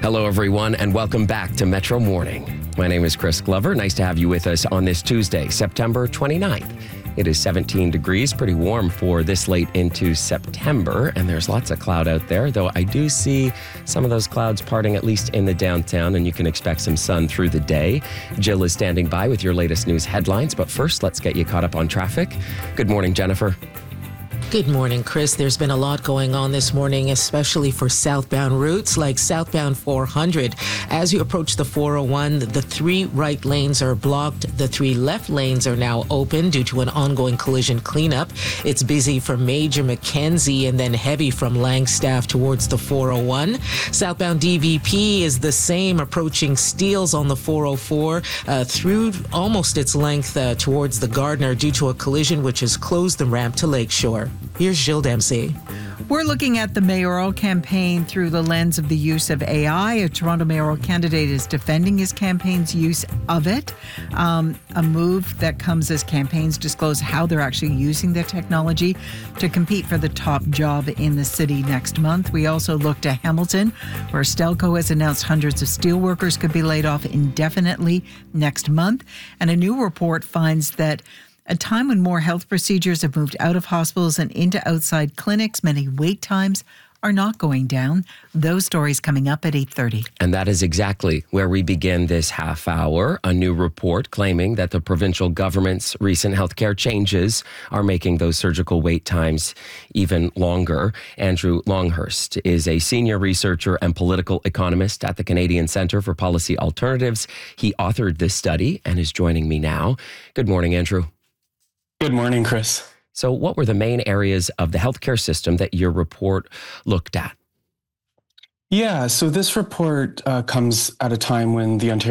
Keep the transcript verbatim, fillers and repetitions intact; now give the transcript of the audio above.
Hello, everyone, and welcome back to Metro Morning. My name is Chris Glover. Nice to have you with us on this Tuesday, September twenty-ninth. It is seventeen degrees, pretty warm for this late into September, and there's lots of cloud out there, though I do see some of those clouds parting, at least in the downtown, and you can expect some sun through the day. Jill is standing by with your latest news headlines, but first, let's get you caught up on traffic. Good morning, Jennifer. Good morning, Chris. There's been a lot going on this morning, especially for southbound routes like southbound four hundred. As you approach the four oh one, the three right lanes are blocked. The three left lanes are now open due to an ongoing collision cleanup. It's busy from Major Mackenzie and then heavy from Langstaff towards the four oh one. Southbound D V P is the same, approaching Steeles on the four oh four uh, through almost its length uh, towards the Gardner due to a collision which has closed the ramp to Lakeshore. Here's Jill Dempsey. We're looking at the mayoral campaign through the lens of the use of A I. A Toronto mayoral candidate is defending his campaign's use of it, um, a move that comes as campaigns disclose how they're actually using the technology to compete for the top job in the city next month. We also looked at Hamilton, where Stelco has announced hundreds of steelworkers could be laid off indefinitely next month. And a new report finds that a time when more health procedures have moved out of hospitals and into outside clinics, many wait times are not going down. Those stories coming up at eight thirty. And that is exactly where we begin this half hour. A new report claiming that the provincial government's recent healthcare changes are making those surgical wait times even longer. Andrew Longhurst is a senior researcher and political economist at the Canadian Centre for Policy Alternatives. He authored this study and is joining me now. Good morning, Andrew. Good morning, Chris. So what were the main areas of the healthcare system that your report looked at? Yeah, so this report uh, comes at a time when the Ontario